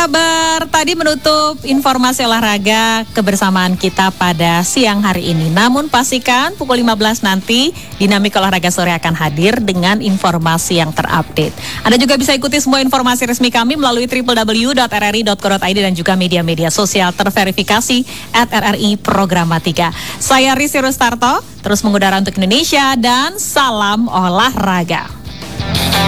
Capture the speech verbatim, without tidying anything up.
kabar tadi menutup informasi olahraga kebersamaan kita pada siang hari ini. Namun pastikan pukul lima belas nanti Dinamika Olahraga Sore akan hadir dengan informasi yang terupdate. Anda juga bisa ikuti semua informasi resmi kami melalui w w w dot r r i dot co dot i d dan juga media-media sosial terverifikasi at R R I Programatika. Saya Risi Rustarto, terus mengudara untuk Indonesia dan salam olahraga.